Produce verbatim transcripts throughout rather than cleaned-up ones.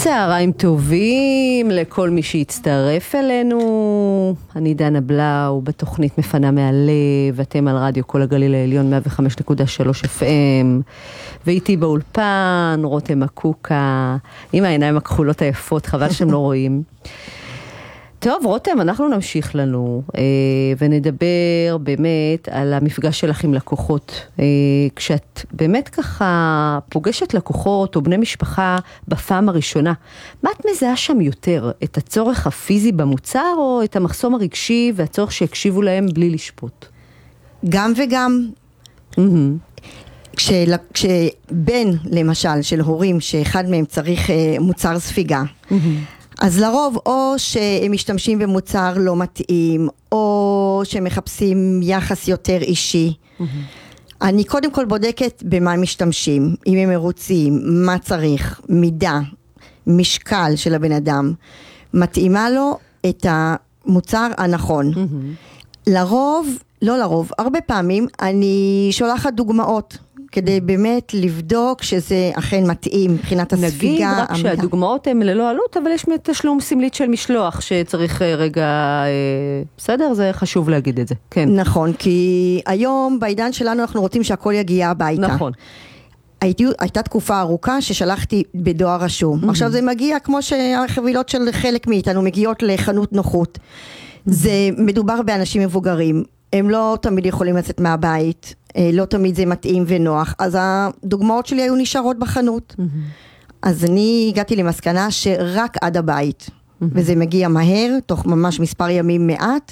צהריים טובים לכל מי שהצטרף אלינו. אני דנה בלאו בתוכנית מפנה מהלב, ואתם על רדיו כל הגליל העליון מאה וחמש נקודה שלוש אף אם, ואיתי באולפן רותם הקוקה עם העיניים הכחולות היפות, חבל שהם לא רואים. טוב, רותם, אנחנו נמשיך לנו אה, ונדבר באמת על המפגש שלך עם לקוחות. אה, כשאת באמת ככה פוגשת לקוחות או בני משפחה בפעם הראשונה, מה את מזהה שם יותר? את הצורך הפיזי במוצר או את המחסום הרגשי והצורך שהקשיבו להם בלי לשפוט? גם וגם. Mm-hmm. כשל, כשבן, למשל, של הורים שאחד מהם צריך אה, מוצר ספיגה, mm-hmm. אז לרוב או שהם משתמשים במוצר לא מתאים, או שמחפשים יחס יותר אישי. Mm-hmm. אני קודם כל בודקת במה הם משתמשים, אם הם מרוצים, מה צריך, מידה, משקל של הבן אדם, מתאימה לו את המוצר הנכון. Mm-hmm. לרוב, לא לרוב, הרבה פעמים אני שולחת דוגמאות, כדי באמת לבדוק שזה אכן מתאים מבחינת הספיגה. נגיד רק המתאים. שהדוגמאות הן ללא עלות, אבל יש תשלום סמלית של משלוח שצריך רגע, בסדר? זה חשוב להגיד את זה. כן. נכון, כי היום בעידן שלנו אנחנו רוצים שהכל יגיע הביתה. נכון. הייתי, הייתה תקופה ארוכה ששלחתי בדואר רשום. Mm-hmm. עכשיו זה מגיע כמו שהחבילות של חלק מאיתנו מגיעות לחנות נוחות. Mm-hmm. זה מדובר באנשים מבוגרים. הם לא תמיד יכולים לצאת מהבית, לא תמיד זה מתאים ונוח, אז הדוגמאות שלי היו נשארות בחנות. Mm-hmm. אז אני הגעתי למסקנה שרק עד הבית, mm-hmm. וזה מגיע מהר, תוך ממש מספר ימים מעט,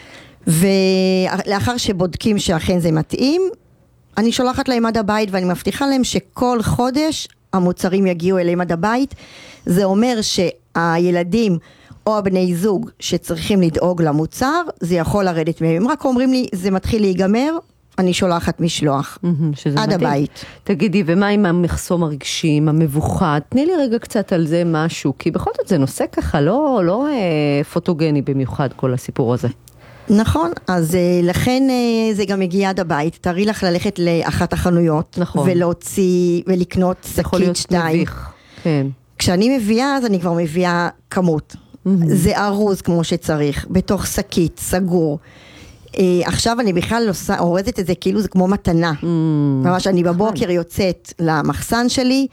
ולאחר שבודקים שאכן זה מתאים, אני שולחת להם עד הבית, ואני מבטיחה להם שכל חודש המוצרים יגיעו אליהם עד הבית. זה אומר שהילדים או הבני זוג שצריכים לדאוג למוצר, זה יכול לרדת מהם. הם רק אומרים לי, זה מתחיל להיגמר, אני שולחת משלוח, עד הבית. תגידי, ומה עם המחסום הרגשיים, המבוכה? תני לי רגע קצת על זה משהו, כי בכל זאת זה נושא ככה, לא, לא אה, פוטוגני במיוחד כל הסיפור הזה. נכון, אז אה, לכן אה, זה גם מגיע עד הבית. תראי לך ללכת לאחת החנויות, נכון. ולהוציא, ולקנות שקית שתיים. מביך, כן. כשאני מביאה, אז אני כבר מביאה כמות. Mm-hmm. זה ארוז כמו שצריך, בתוך שקית, סגור. Uh, עכשיו אני בכלל עושה, אורזת את זה כאילו זה כמו מתנה. Mm, ממש אני בבוקר נכון. יוצאת למחסן שלי,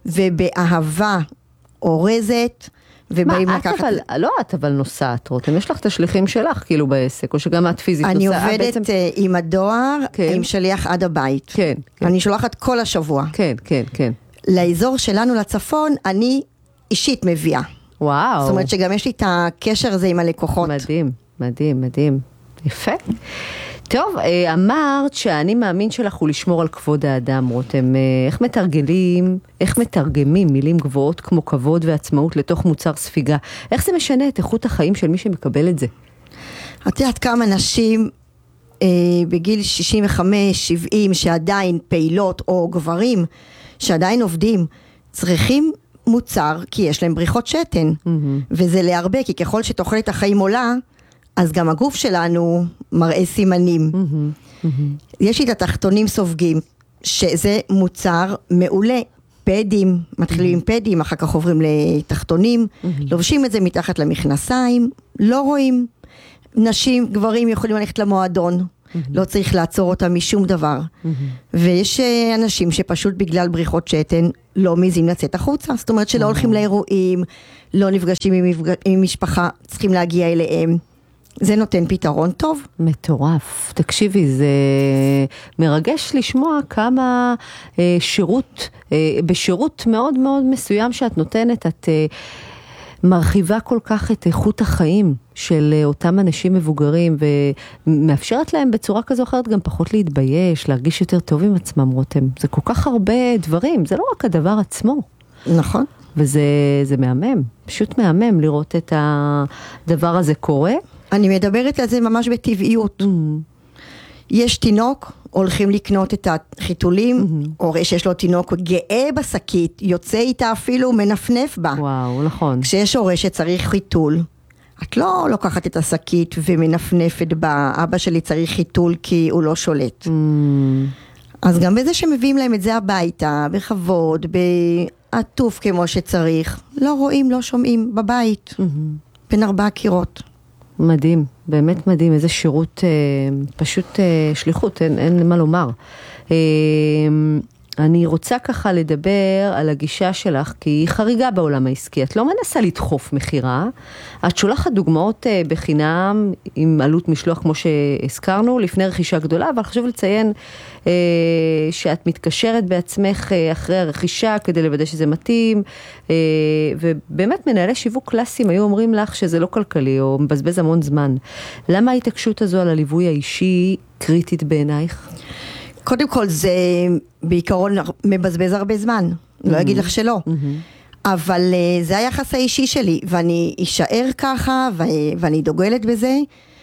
ובאהבה אורזת, ובאים מה, לקחת... אבל, לא את אבל נוסעת, רותם, יש לך את השליחים שלך כאילו בעסק, או שגם את פיזית אני נוסעת? אני עובדת בעצם... עם הדואר, כן. עם שליח עד הבית. כן, כן. אני שולחת כל השבוע. כן, כן, כן. לאזור שלנו לצפון, אני אישית מביאה. וואו. זאת אומרת שגם יש לי את הקשר הזה עם הלקוחות. מדהים, מדהים, מדהים. יפה. טוב, אמרת שאני מאמין שלך הוא לשמור על כבוד האדם, רותם. איך מתרגלים, איך מתרגמים מילים גבוהות כמו כבוד ועצמאות לתוך מוצר ספיגה? איך זה משנה את איכות החיים של מי שמקבל את זה? את יודעת כמה נשים אה, בגיל שישים וחמש שבעים שעדיין פעילות, או גברים שעדיין עובדים, צריכים מוצר כי יש להם בריחות שתן. Mm-hmm. וזה להרבה, כי ככל שתוחלת החיים עולה, אז גם הגוף שלנו מראה סימנים. Mm-hmm, mm-hmm. יש לי את התחתונים סופגים, שזה מוצר מעולה. פדים, מתחילים עם פדים, אחר כך עוברים לתחתונים, mm-hmm. לובשים את זה מתחת למכנסיים, לא רואים. נשים, גברים יכולים ללכת למועדון, mm-hmm. לא צריך לעצור אותם משום דבר. Mm-hmm. ויש אנשים שפשוט בגלל בריחות שתן, לא מעיזים לצאת החוצה. זאת אומרת שלא mm-hmm. הולכים לאירועים, לא נפגשים עם, מפג... עם משפחה, צריכים להגיע אליהם. זה נותן פתרון טוב. מטורף. תקשיבי, זה מרגש לשמוע כמה אה, שירות, אה, בשירות מאוד מאוד מסוים שאת נותנת, את אה, מרחיבה כל כך את איכות החיים של אה, אותם אנשים מבוגרים, ומאפשרת להם בצורה כזו או אחרת גם פחות להתבייש, להרגיש יותר טוב עם עצמם, רותם. זה כל כך הרבה דברים, זה לא רק הדבר עצמו. נכון. וזה זה מהמם, פשוט מהמם לראות את הדבר הזה קורה. אני מדברת על זה ממש בטבעיות. Mm-hmm. יש תינוק, הולכים לקנות את החיתולים, mm-hmm. או שיש לו תינוק גאה בשקית, יוצא איתה אפילו מנפנף בה. וואו, נכון. כשיש הורה שצריך חיתול, את לא לוקחת את השקית ומנפנפת בה, אבא שלי צריך חיתול כי הוא לא שולט. Mm-hmm. אז גם בזה שמביאים להם את זה הביתה, בכבוד, ב... עטוף כמו שצריך, לא רואים, לא שומעים, בבית, בין ארבעה קירות. מדהים, באמת מדהים, איזה שירות, אה, פשוט אה, שליחות, אין, אין מה לומר. אה, אני רוצה ככה לדבר על הגישה שלך, כי היא חריגה בעולם העסקי. את לא מנסה לדחוף מחירה, את שולחת דוגמאות אה, בחינם, עם עלות משלוח כמו שהזכרנו, לפני רכישה גדולה, אבל חשוב לציין אה, שאת מתקשרת בעצמך אה, אחרי הרכישה, כדי לוודא שזה מתאים, אה, ובאמת מנהלי שיווק קלאסיים היו אומרים לך שזה לא כלכלי, או מבזבז המון זמן. למה ההתעקשות הזו על הליווי האישי קריטית בעינייך? קודם כל זה בעיקרון מבזבז הרבה זמן, לא אגיד לך שלא, אבל זה היחס האישי שלי, ואני אשאר ככה, ואני דוגלת בזה.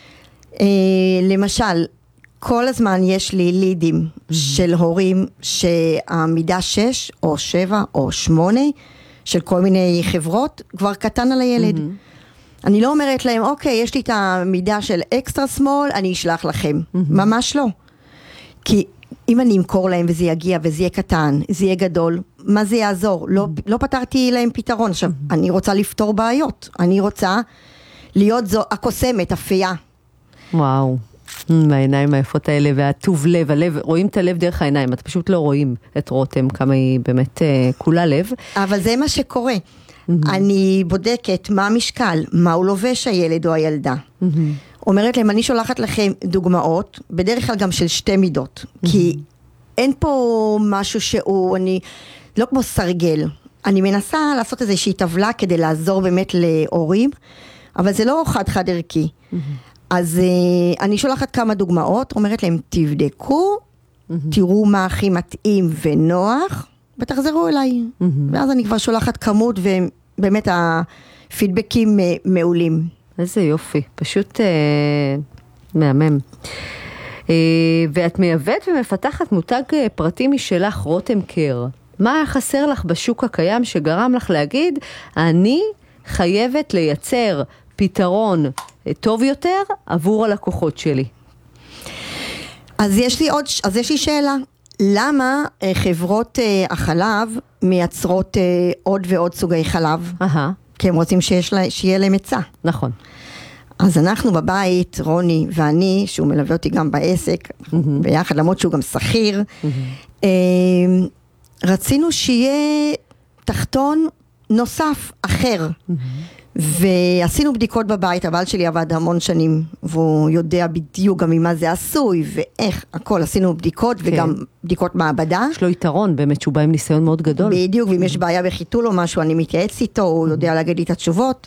למשל, כל הזמן יש לי לידים של הורים שהמידה שש או שבע או שמונה של כל מיני חברות כבר קטן על הילד. אני לא אומרת להם, אוקיי, יש לי את המידה של אקסטרה סמול, אני אשלח לכם. ממש לא. כי אם אני אמכור להם וזה יגיע וזה יהיה קטן, זה יהיה גדול, מה זה יעזור? לא, לא פתרתי להם פתרון. עכשיו, אני רוצה לפתור בעיות. אני רוצה להיות זו הקוסמת, הפייה. וואו. העיניים היפות האלה והטוב לב, הלב, רואים את הלב דרך העיניים, את פשוט לא רואים את רותם, כמה היא באמת uh, כולה לב. אבל זה מה שקורה. אני בודקת מה המשקל, מה הוא לובש הילד או הילדה. אומרת להם, אני שולחת לכם דוגמאות, בדרך כלל גם של שתי מידות, כי אין פה משהו שהוא, אני, לא כמו סרגל, אני מנסה לעשות איזושהי טבלה כדי לעזור באמת להורים, אבל זה לא חד חד ערכי. אז אני שולחת כמה דוגמאות, אומרת להם, תבדקו, תראו מה הכי מתאים ונוח, ותחזרו אליי. ואז אני כבר שולחת כמות, ובאמת הפידבקים מעולים. איזה יופי, פשוט אה, מהמם. אה, ואת מייבאת ומפתחת מותג פרטי משלך, רותם קר. מה היה חסר לך בשוק הקיים שגרם לך להגיד, אני חייבת לייצר פתרון טוב יותר עבור הלקוחות שלי? אז יש לי עוד, אז יש לי שאלה. למה אה, חברות אה, החלב מייצרות אה, עוד ועוד סוגי חלב? אהה. כי הם רוצים שיש לה, שיהיה להם עצה. נכון. אז אנחנו בבית, רוני ואני, שהוא מלווה אותי גם בעסק, mm-hmm. ביחד, למרות שהוא גם שכיר, mm-hmm. רצינו שיהיה תחתון נוסף, אחר. Mm-hmm. ועשינו בדיקות בבית, הבעל שלי עבד המון שנים, והוא יודע בדיוק גם ממה זה עשוי, ואיך, הכל, עשינו בדיקות, כן. וגם בדיקות מעבדה. יש לו יתרון, באמת שהוא בא עם ניסיון מאוד גדול. בדיוק, ואם יש בעיה בחיתול או משהו, אני מתייעץ איתו, הוא יודע להגיד לי את התשובות.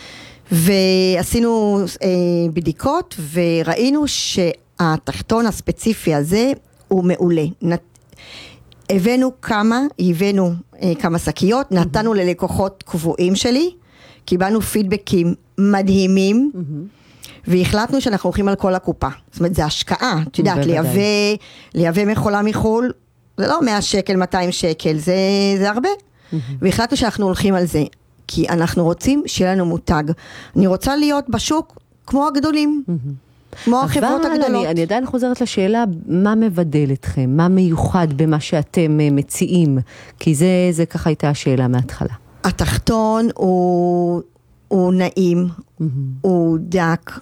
ועשינו אה, בדיקות, וראינו שהתחתון הספציפי הזה, הוא מעולה. נת... הבאנו כמה, הבאנו אה, כמה שקיות, נתנו ללקוחות קבועים שלי, קיבלנו פידבקים מדהימים, והחלטנו שאנחנו הולכים על כל הקופה. זאת אומרת, זה השקעה, את יודעת, לייבא, לייבא מכולה מחול, זה לא מאה שקל, מאתיים שקל, זה, זה הרבה. והחלטנו שאנחנו הולכים על זה, כי אנחנו רוצים שיהיה לנו מותג. אני רוצה להיות בשוק כמו הגדולים, כמו החברות הגדולות. אבל אני, אני עדיין חוזרת לשאלה, מה מבדל אתכם? מה מיוחד במה שאתם מציעים? כי זה, זה ככה הייתה השאלה מההתחלה. התחתון הוא, הוא נעים, mm-hmm. הוא דק.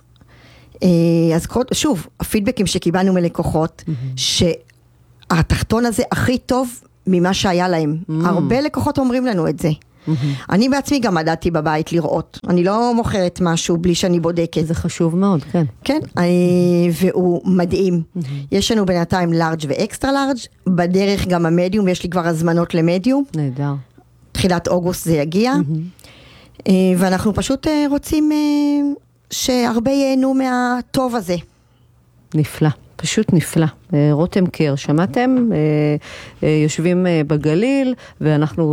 אז שוב, הפידבקים שקיבלנו מלקוחות, mm-hmm. שהתחתון הזה הכי טוב ממה שהיה להם. Mm-hmm. הרבה לקוחות אומרים לנו את זה. Mm-hmm. אני בעצמי גם עדתי בבית לראות. אני לא מוכרת משהו בלי שאני בודקת. זה חשוב מאוד, כן. כן, והוא מדהים. Mm-hmm. יש לנו בינתיים לארג' ואקסטרה לארג', בדרך גם המדיום, ויש לי כבר הזמנות למדיום. נהדר. תחילת אוגוסט זה יגיע, mm-hmm. ואנחנו פשוט רוצים שהרבה ייהנו מהטוב הזה. נפלא, פשוט נפלא. רותם קר, שמעתם? יושבים בגליל, ואנחנו